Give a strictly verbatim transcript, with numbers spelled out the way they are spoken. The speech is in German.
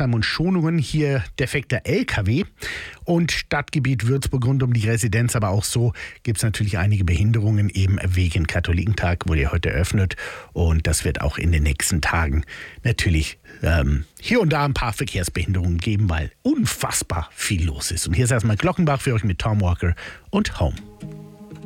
Rüsselsheim und Schonungen hier defekter L K W. Und Stadtgebiet Würzburg rund um die Residenz, aber auch so gibt es natürlich einige Behinderungen, eben wegen Katholikentag, wurde ja heute eröffnet. Und das wird auch in den nächsten Tagen natürlich ähm, hier und da ein paar Verkehrsbehinderungen geben, weil unfassbar viel los ist. Und hier ist erstmal Glockenbach für euch mit Tom Walker und Home.